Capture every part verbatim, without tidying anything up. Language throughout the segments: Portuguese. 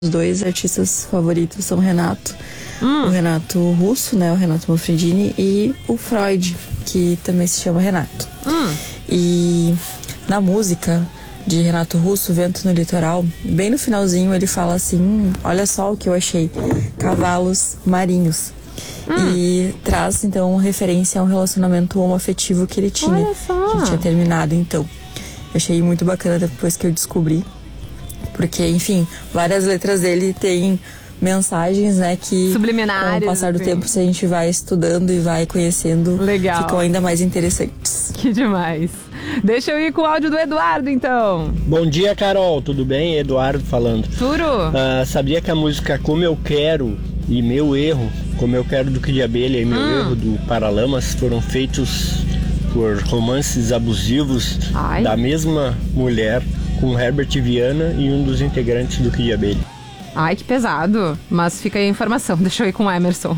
Os dois artistas favoritos são o Renato, hum. o Renato Russo, né, o Renato Manfredini, e o Freud, que também se chama Renato. Hum. E na música de Renato Russo, Vento no Litoral, bem no finalzinho ele fala assim, olha só o que eu achei, cavalos marinhos. Hum. E traz então referência a um relacionamento homoafetivo que ele tinha, olha só. que tinha terminado. Então, eu achei muito bacana depois que eu descobri. Porque, enfim, várias letras dele têm mensagens, né, que subliminares, com o passar do assim. tempo, se a gente vai estudando e vai conhecendo, legal, ficam ainda mais interessantes. Que demais. Deixa eu ir com o áudio do Eduardo, então. Bom dia, Carol, tudo bem? Eduardo falando. Turo. Uh, sabia que a música Como Eu Quero e Meu Erro, Como Eu Quero do Kid de Abelha e Meu hum. Erro do Paralamas foram feitos por romances abusivos Ai. da mesma mulher, com Herbert Viana e um dos integrantes do Kid de Abelha. Ai, que pesado. Mas fica aí a informação. Deixa eu ir com o Emerson.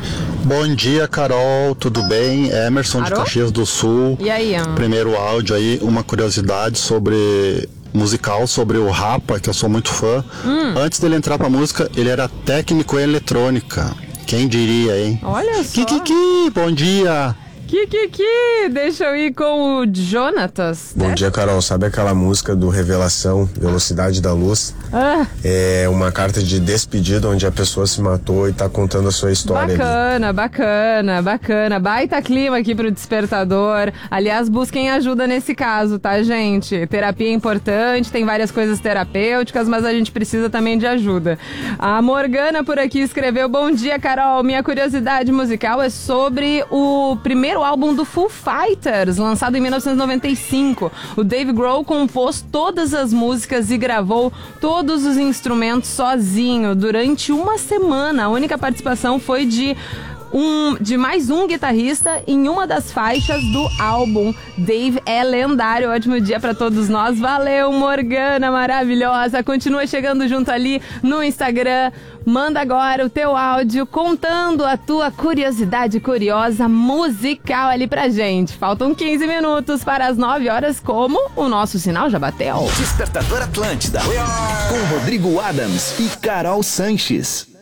Bom dia, Carol. Tudo bem? Emerson Arô? de Caxias do Sul. E aí? Am? Primeiro áudio aí, uma curiosidade sobre musical, sobre o Rapa, que eu sou muito fã. Hum. Antes dele entrar pra música, ele era técnico em eletrônica. Quem diria, hein? Olha só. Kikiki, bom dia. Kikiki, deixa eu ir com o Jonatas. Bom dia, Carol. Sabe aquela música do Revelação, Velocidade da Luz? Ah. É uma carta de despedida onde a pessoa se matou e tá contando a sua história. Bacana, ali. bacana, bacana. Baita clima aqui pro Despertador. Aliás, busquem ajuda nesse caso, tá, gente? Terapia é importante, tem várias coisas terapêuticas, mas a gente precisa também de ajuda. A Morgana por aqui escreveu: bom dia, Carol. Minha curiosidade musical é sobre o primeiro o álbum do Foo Fighters, lançado em mil novecentos e noventa e cinco. O Dave Grohl compôs todas as músicas e gravou todos os instrumentos sozinho durante uma semana. A única participação foi de Um, de mais um guitarrista em uma das faixas do álbum. Dave é lendário. Ótimo dia pra todos nós. Valeu, Morgana, maravilhosa. Continua chegando junto ali no Instagram. Manda agora o teu áudio contando a tua curiosidade curiosa musical ali pra gente. Faltam quinze minutos para as nove horas, como o nosso sinal já bateu. Despertador Atlântida, com Rodrigo Adams e Carol Sanches.